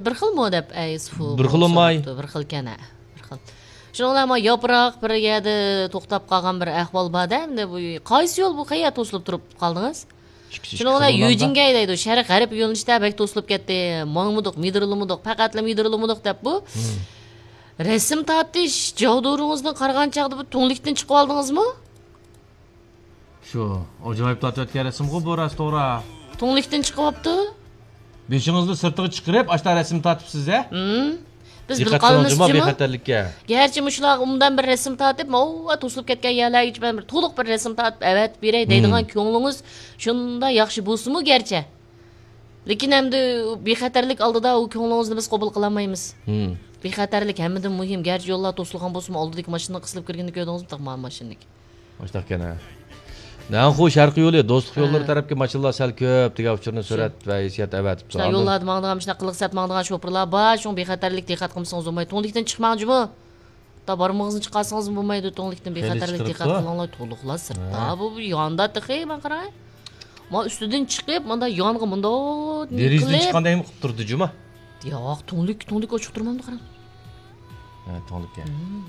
bir xil mi deb aysu. Bir xil olmay. Bir xil kana. Bir xil. Şuningla ma yopiroq bir yerda to'xtab qolgan bir ahvol borda, endi bu qaysi yo'l bu qayerga to'silib turib qoldingiz? Şuningla Yujingay deydi, sharq g'arb yo'nalishda bek to'silib ketdi. Mangmuduq, midirilmuduq, faqatla midirilmuduq deb bu. Resim tortish javduringizni qargan chaqda bu to'nglikdan chiqib oldingizmi? Shu, ajoyib tortayotgan rasmga bu rastora. To'nglikdan chiqyapti. Beshingizni sirtiga chiqarib, ashta rasm tortibsiz, a? Biz bilib qolmizmi? Bexatarlikka. Garchi mushlar undan bir rasm tortib, to'silib ketgan yerlarga ben bir to'liq bir rasm tortib, evet, beray deydigan ko'nglingiz shunda yaxshi bo'lsa-mu garchi. Lekin endi bexatarlik oldida u ko'nglingizni biz qabul qila olmaymiz. Bexatarlik hammadan muhim. Garchi yo'llar to'silgan bo'lsa-mu, oldidagi mashina qisilib kirganda ko'rdingizmi, taqman mashinalik. Boshliqkan a. Nanxu sharqiy yo'li, do'stlik yo'llari tarafga mashinalar sal ko'p degan uchurni surat va hissiyat avatib turadi. Yo'llarda mangdigan shuna qiliq satmangdigan sho'pirlar bor, shun bexatarlik diqqat qilsangiz bo'lmaydi. To'nglikdan chiqmoqchimi? Ta barmog'ingizni chiqarsangiz bo'lmaydi, to'nglikdan bexatarlik diqqat qilinglar, to'liqlar sirtda. Bu yonda tiqay, men qarang. Ma ustidan chiqib, menda yong'i menda derizdan chiqqandaymi qilib turdi juma? Yo'q, to'nglik ochiq turmamdi qarang. Ha, to'nglikka.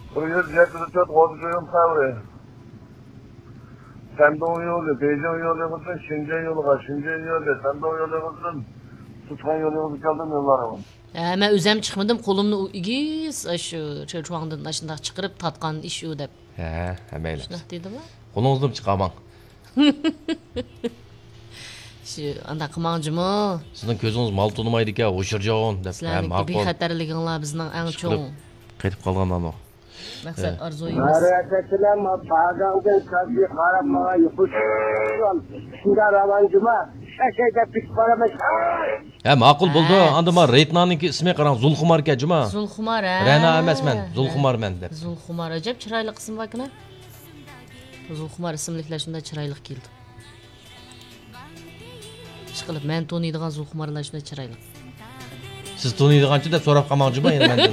Sandong yolu, Beijing yolu olsun, Şincan yolu var, Şincan yolu, Sandong yolu olsun, Tutkan yolu olsun, kaldım yollar var. Men o'zim chiqmadim, qo'limni igiz shu cho'chvangdan ashundoq chiqarib tatgan ish u deb. Ha, mayli. Shunday deydimi? Qo'lingizni chiqarmang. Shu anda qilmoqchimi? Sizning ko'zingiz mal tunimaydi ekan, o'shirjon deb. Sizlarning bexatarliginglar bizning eng cho'ng. Qaytib qolgandan o. Maqsad orzuyimiz. Hareketler bağdandan kazi karamağa yapışıran. Şunda ravancıma şaşayda pis paramış. Ha, ma'qul bo'ldi. Endi men Reytnanning ismi qarang, Zulxumar ekan juma. Zulxumar ha. Rana emasman, Zulxumarman deb. Zulxumar ajab chiroyli qism vakina. Zulxumar ismliklar shunda chiroyli keldi. Ishqilib, men to'niydigan Zulxumarlar shunda chiroyli. Siz to'niydiganchi deb so'rab qolmoqchimi endi mendan?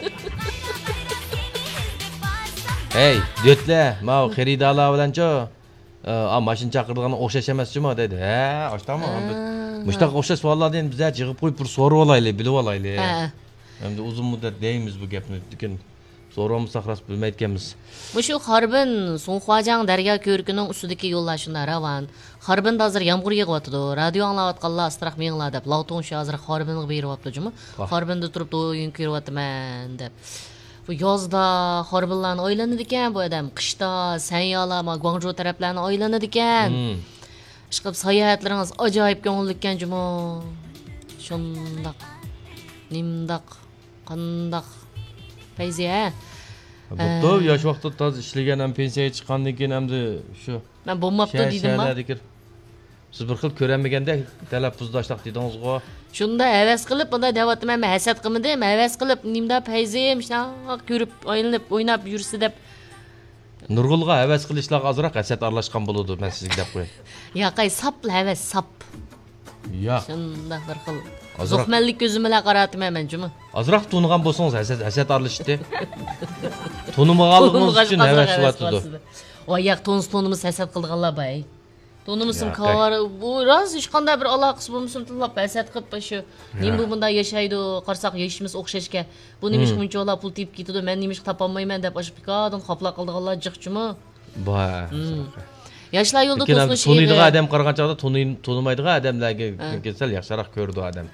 Hey, dötle, ma xaridalar bilanchi, mashina chaqirdigani o'xshash emasmi dedi. Ha, oshtami? Mushtaq o'xshash savollarni endi bizlar yig'ib qo'yib bir so'rab olaylik, bilib olaylik. Endi uzun muddat deymiz bu gapni, lekin so'ramsak ras bilmayotganmiz. Mushu Harbin Sunxuajang daryo ko'rikining ustidagi yo'llar shunda ravon. Harbinda hozir yomg'ir yog'yapti. Radio anglayotganlar astroq minglar deb Lavton shu hozir Harbinga beryapti-jimi? Harbinda turib o'yin ko'ryapman deb. Bu yozda Harbinlarni o'ylanadi ekan bu odam, qishda Sanyala, Guangzhou taraflarni o'ylanadi ekan. Chiqib sayohatlaringiz ajoyib ko'ngilli ekan juma. Shundoq. Nimdoq, qandoq. Payziya. Bo'pti, yosh vaqtda toz ishlagan ham pensiyaga chiqqandan keyin hamda shu. Men bo'lmabdi dedim-mi? Siz bir xil ko'rmaganda talaffuzda ashtaq dedingiz-ku. Shunda havas qilib, bunda davatni men hasad qilmadim, havas qilib, nimda payzim, shunaqa ko'rib, o'ynab yursa deb. Nurg'ulga havas qilishlarga azroq hasad aralashgan bo'ladi, men sizga deb qo'yay. Yo'q, sapla havas, sap. Yo'q. Shunda bir xil zo'qmanlik ko'zim bilan qaratmayman menchimi? Azroq tunigan bo'lsangiz hasad aralashdi. Tunimaganligimiz uchun havas qilyapti. Oyoq tonimiz hasad qilganlar bay. Tonimizning qavari bu roz hech qanday bir aloqasi bo'lmasin, tillab hasad qilib shu nima bunda yashaydi, qarsak yashimiz o'xshashga. Bu nimish bunchalar pul tepib ketadi, men nimish topolmayman deb ashbiqadan xapla qildiganlar jiqchimi? Ba. Yoshlar yo'lda to'sinish. Tuniydigan odam qaragan chog'da tunimaydigan odamlarga kelsal yaxshiroq ko'rdi odam.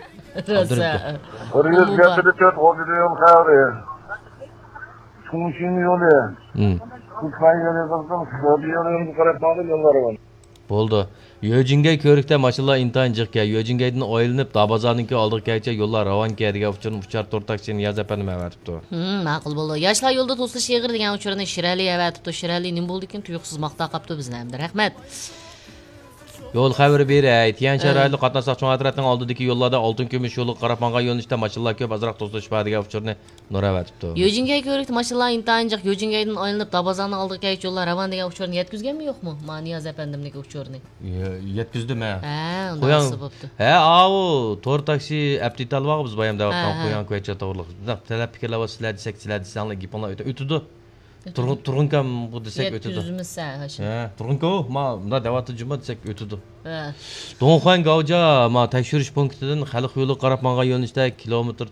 Tunuşun yolu. Tutkan yolu kıldım, Şodi yolu qarab bağlı yolları var. Bo'ldi. Yojingay ko'rikda mashinalar intayin jiqqa, Yojingaydan oylinib, Dabazarninki oldiga kelcha yo'llar ravon keladigan uchun uchar to'rtaksini yazapani avatibdi. Ma'qul bo'ldi. Yoshlar yo'lda to'silish yig'ir degan uchurni Shirali avatibdi. Shirali nima bo'ldi ekan, tuyuqsiz maqta qapti bizni ham. Rahmat. Yo'l xabari beray. Tiancha rayli qatnashchilar jamoatning oldidagi yo'llarda oltin kumush yo'li Qarapanqa yo'nalishida mashinalar ko'p azroq to'silishadigan uchurni Nuravatibdi. Yojingay ko'rikda mashinalar intayin jiq, Yojingaydan oylinib, Dabazarning oldiga kelcha yo'llar ravon degan uchurni yetkazganmi yo'qmi? Maniyaz apandimniki uchurni. Yetkazdim ha. Undan sababdi. O to'r taksi aptitalvaq biz bayamda qo'ygan ko'cha to'g'riliq. Talab fikrlab sizlar desak, sizlar desanglar giponlar o'tadi. Turg'unkam bu desak o'tadi. Turg'unko, bunda davati juma desak o'tadi. Donxan Gavja tekshirish punktidan Xalq yo'li Qarapanqa yo'nalishida kilometr